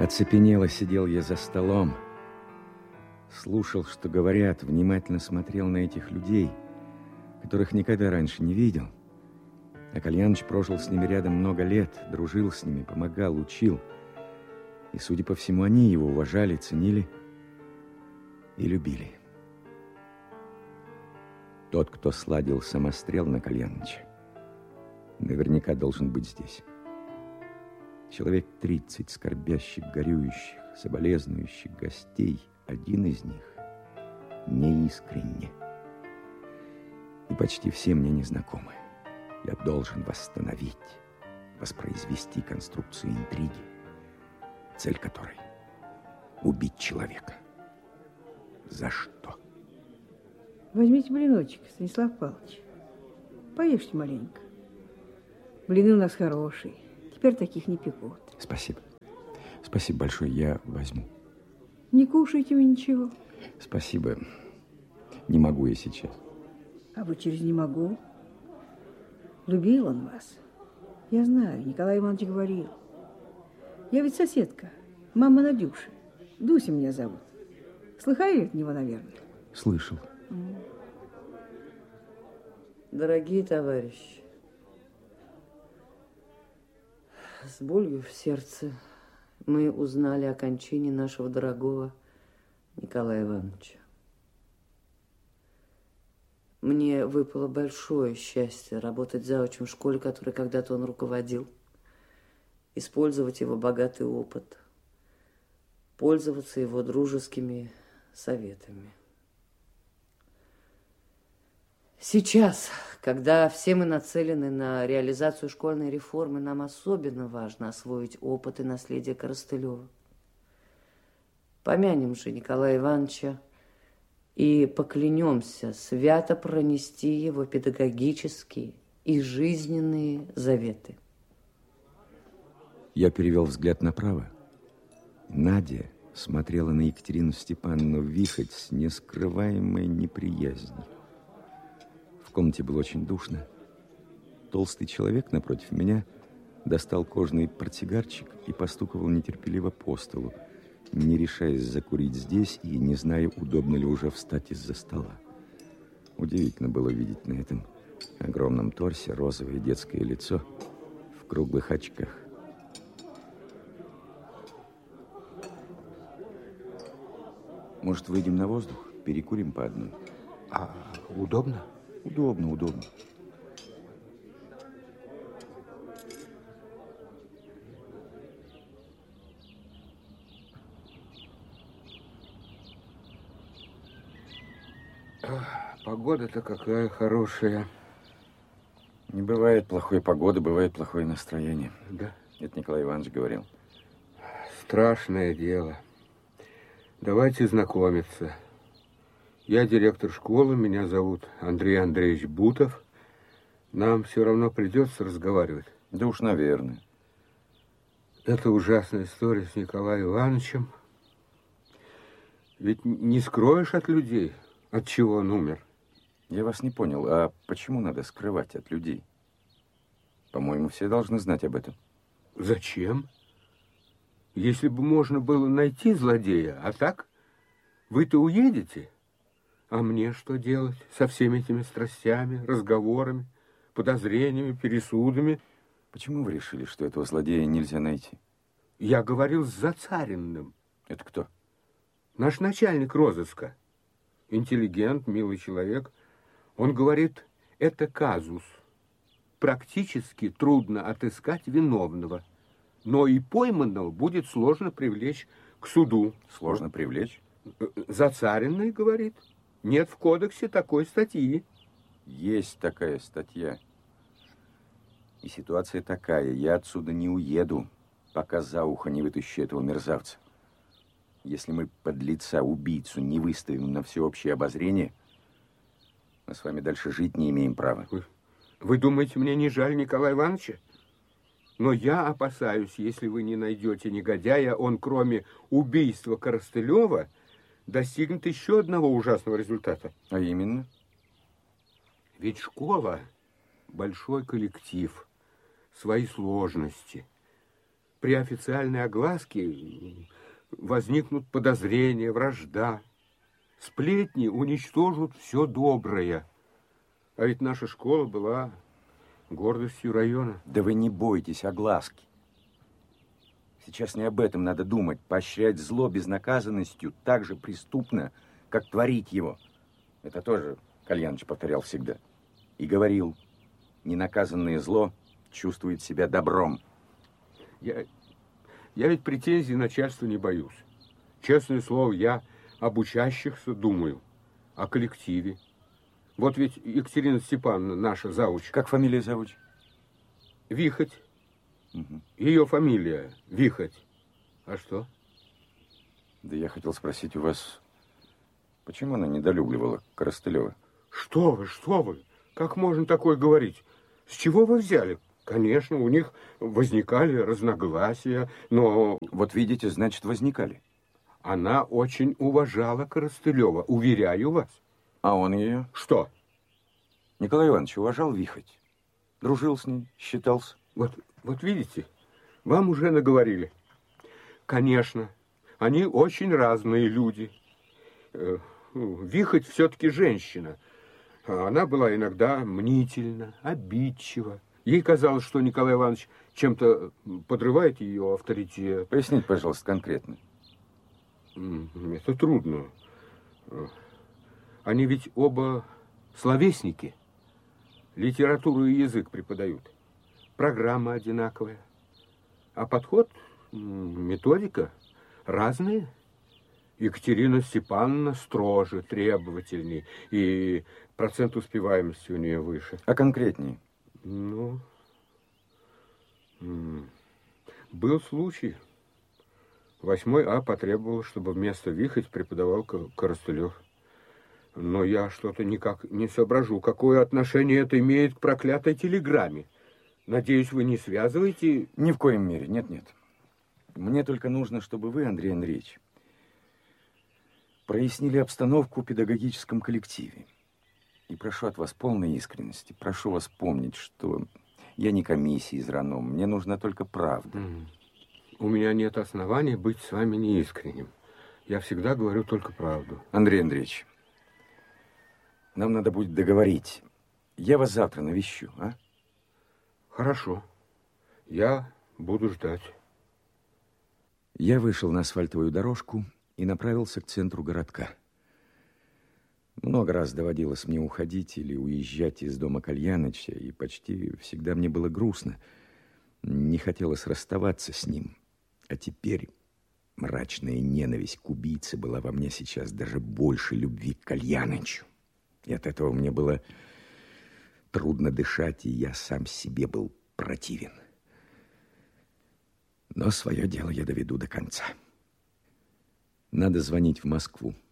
Оцепенело сидел я за столом, слушал, что говорят, внимательно смотрел на этих людей, которых никогда раньше не видел. А Кальяныч прожил с ними рядом много лет, дружил с ними, помогал, учил. И, судя по всему, они его уважали, ценили и любили. Тот, кто сладил самострел на Кальяныча, наверняка должен быть здесь. Человек 30 скорбящих, горюющих, соболезнующих гостей. Один из них неискренне. И почти все мне незнакомы. Я должен восстановить, воспроизвести конструкцию интриги, цель которой — убить человека. За что? Возьмите блиночек, Станислав Павлович. Поешьте маленько. Блины у нас хорошие. Теперь таких не пекут. Спасибо. Спасибо большое, я возьму. Не кушайте вы ничего. Спасибо. Не могу я сейчас. А вы через «не могу». Любил он вас. Я знаю, Николай Иванович говорил. Я ведь соседка, мама Надюши. Дуся меня зовут. Слыхали от него, наверное? Слышал. Дорогие товарищи, с болью в сердце мы узнали о кончине нашего дорогого Николая Ивановича. Мне выпало большое счастье работать заучем в школе, которой когда-то он руководил, использовать его богатый опыт, пользоваться его дружескими советами. Сейчас, когда все мы нацелены на реализацию школьной реформы, нам особенно важно освоить опыт и наследие Коростылева. Помянем же Николая Ивановича и поклянемся свято пронести его педагогические и жизненные заветы. Я перевел взгляд направо. Надя смотрела на Екатерину Степановну Вихоть с нескрываемой неприязнью. В комнате было очень душно. Толстый человек напротив меня достал кожаный портсигарчик и постуковал нетерпеливо по столу, не решаясь закурить здесь и не зная, удобно ли уже встать из-за стола. Удивительно было видеть на этом огромном торсе розовое детское лицо в круглых очках. Может, выйдем на воздух, перекурим по одной? А удобно? Удобно, удобно. Погода-то какая хорошая. Не бывает плохой погоды, бывает плохое настроение. Да? Это Николай Иванович говорил. Страшное дело. Давайте знакомиться. Я директор школы, меня зовут Андрей Андреевич Бутов. Нам все равно придется разговаривать. Да уж, наверное. Это ужасная история с Николаем Ивановичем. Ведь не скроешь от людей, от чего он умер. Я вас не понял, а почему надо скрывать от людей? По-моему, все должны знать об этом. Зачем? Если бы можно было найти злодея, а так вы-то уедете. А мне что делать со всеми этими страстями, разговорами, подозрениями, пересудами? Почему вы решили, что этого злодея нельзя найти? Я говорил с Зацариным. Это кто? Наш начальник розыска. Интеллигент, милый человек. Он говорит, это казус. Практически трудно отыскать виновного. Но и пойманного будет сложно привлечь к суду. Сложно привлечь? Зацаренный говорит. Нет в кодексе такой статьи. Есть такая статья. И ситуация такая. Я отсюда не уеду, пока за ухо не вытащу этого мерзавца. Если мы подлеца, убийцу не выставим на всеобщее обозрение, мы с вами дальше жить не имеем права. Вы думаете, мне не жаль Николая Ивановича? Но я опасаюсь, если вы не найдете негодяя, он, кроме убийства Коростылева, достигнет еще одного ужасного результата. А именно? Ведь школа – большой коллектив, свои сложности. при официальной огласке возникнут подозрения, вражда. Сплетни уничтожат все доброе. А ведь наша школа была гордостью района. Да вы не бойтесь огласки. Сейчас не об этом надо думать. Поощрять зло безнаказанностью так же преступно, как творить его. Это тоже Кальяныч повторял всегда. И говорил, ненаказанное зло чувствует себя добром. Я ведь претензий начальству не боюсь. Честное слово, я об учащихся думаю, о коллективе. Вот ведь Екатерина Степановна, наша завуч. Как фамилия завуч? Вихоть. Угу. Ее фамилия Вихоть. А что? Да я хотел спросить у вас, почему она недолюбливала Коростылева? Что вы? Как можно такое говорить? С чего вы взяли? Конечно, у них возникали разногласия, но... Вот видите, значит, возникали. Она очень уважала Коростылева, уверяю вас. А он ее? Что? Николай Иванович уважал Вихоть. Дружил с ней, считался. Вот видите, вам уже наговорили. Конечно, они очень разные люди. Вихоть все-таки женщина. Она была иногда мнительна, обидчива. Ей казалось, что Николай Иванович чем-то подрывает ее авторитет. Поясните, пожалуйста, конкретно. Это трудно. Они ведь оба словесники. Литературу и язык преподают. Программа одинаковая. А подход, методика разные. Екатерина Степановна строже, требовательней. И процент успеваемости у нее выше. А конкретнее? Ну, был случай. 8 А потребовал, чтобы вместо Вихоть преподавал Коростылев. Но я что-то никак не соображу, какое отношение это имеет к проклятой телеграмме. Надеюсь, вы не связываете... Ни в коем мере, нет. Мне только нужно, чтобы вы, Андрей Андреевич, прояснили обстановку в педагогическом коллективе. И прошу от вас полной искренности. Прошу вас помнить, что я не комиссия из РАНО. Мне нужна только правда. У меня нет оснований быть с вами неискренним. Я всегда говорю только правду. Андрей Андреевич, нам надо будет договорить. Я вас завтра навещу, а? Хорошо. Я буду ждать. Я вышел на асфальтовую дорожку и направился к центру городка. Много раз доводилось мне уходить или уезжать из дома Кальяныча, и почти всегда мне было грустно. Не хотелось расставаться с ним. А теперь мрачная ненависть к убийце была во мне сейчас даже больше любви к Кальянычу. И от этого мне было трудно дышать, и я сам себе был противен. Но свое дело я доведу до конца. Надо звонить в Москву.